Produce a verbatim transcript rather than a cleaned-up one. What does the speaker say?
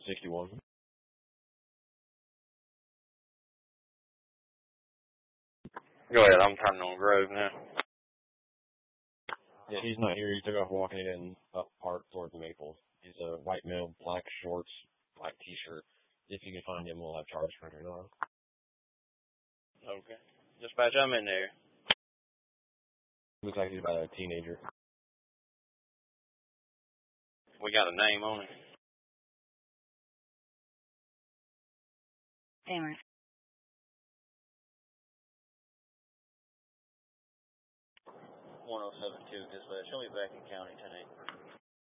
sixty-one. Go ahead, I'm turning on Grove now. Yeah, he's not here. He took off walking in up park towards Maples. He's a white male, black shorts, black t-shirt. If you can find him, we'll have charge for him. Okay. Dispatch, I'm in there. Looks like he's about a teenager. We got a name on him. Damon. one oh seven two, dispatch. Show me back in county ten eight.